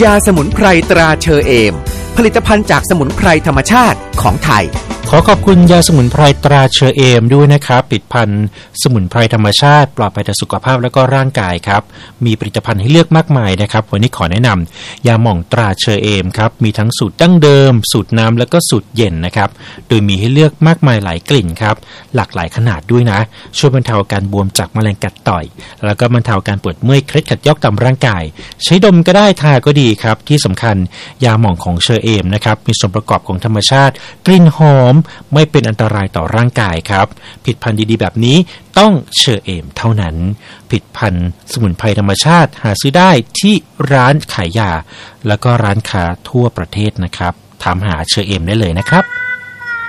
ยาสมุนไพรตราเชอเอมผลิตภัณฑ์จากสมุนไพรธรรมชาติของไทยขอขอบคุณยาสมุนไพรตราเชอเอมด้วยนะครับผลิตภัณฑ์สมุนไพรธรรมชาติปลอดภัยต่อสุขภาพและก็ร่างกายครับมีผลิตภัณฑ์ให้เลือกมากมายนะครับวันนี้ขอแนะนำยาหม่องตราเชอเอมครับมีทั้งสูตรดั้งเดิมสูตรน้ำแล้วก็สูตรเย็นนะครับโดยมีให้เลือกมากมายหลายกลิ่นครับหลากหลายขนาดด้วยนะช่วยบรรเทาการบวมจากแมลงกัดต่อยแล้วก็บรรเทาการปวดเมื่อยเคล็ดขัดยอกตามร่างกายใช้ดมก็ได้ทาก็ดีครับที่สำคัญยาหม่องของเชอเอมนะครับมีส่วนประกอบของธรรมชาติกลิ่นหอมไม่เป็นอันตรายต่อร่างกายครับผลิตภัณฑ์ดีๆแบบนี้ต้องเชอเอมเท่านั้นผลิตภัณฑ์สมุนไพรธรรมชาติหาซื้อได้ที่ร้านขายยาแล้วก็ร้านค้าทั่วประเทศนะครับถามหาเชอเอมได้เลยนะครับ